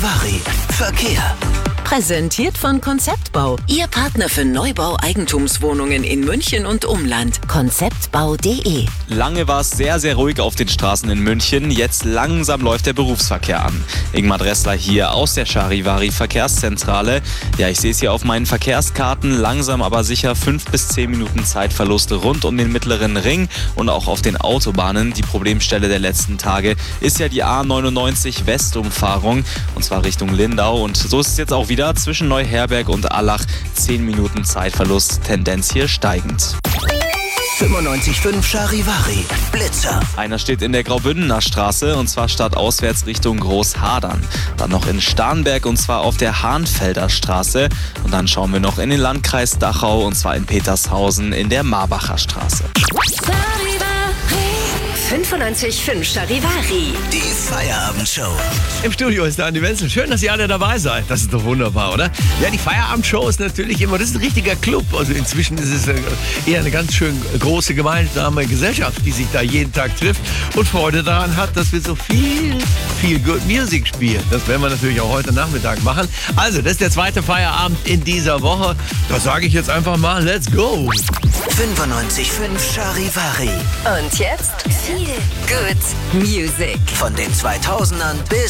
Vari Verkehr. Präsentiert von Konzeptbau. Ihr Partner für Neubau Eigentumswohnungen in München und Umland. Konzeptbau.de. Lange war es sehr, sehr ruhig auf den Straßen in München. Jetzt langsam läuft der Berufsverkehr an. Ingmar Dressler hier aus der Charivari Verkehrszentrale. Ja, ich sehe es hier auf meinen Verkehrskarten. Langsam aber sicher 5 bis 10 Minuten Zeitverluste rund um den Mittleren Ring und auch auf den Autobahnen. Die Problemstelle der letzten Tage ist ja die A99 Westumfahrung und zwar Richtung Lindau. Und so ist es jetzt auch wieder zwischen Neuherberg und Allach. 10 Minuten Zeitverlust, Tendenz hier steigend. 95.5 Charivari Blitzer. Einer steht in der Graubündener Straße und zwar stadtauswärts Richtung Großhadern. Dann noch in Starnberg und zwar auf der Hahnfelder Straße. Und dann schauen wir noch in den Landkreis Dachau und zwar in Petershausen in der Marbacher Straße. 95.5 Charivari. Die Feierabendshow. Im Studio ist der Andi Wenzel. Schön, dass ihr alle dabei seid. Das ist doch wunderbar, oder? Ja, die Feierabendshow ist natürlich immer, das ist ein richtiger Club. Also inzwischen ist es eher eine ganz schön große gemeinsame Gesellschaft, die sich da jeden Tag trifft und Freude daran hat, dass wir so viel Good Music spielen. Das werden wir natürlich auch heute Nachmittag machen. Also, das ist der zweite Feierabend in dieser Woche. Da sage ich jetzt einfach mal, let's go. 95.5 Charivari. Und jetzt viel Good Music. Von den 2000ern bis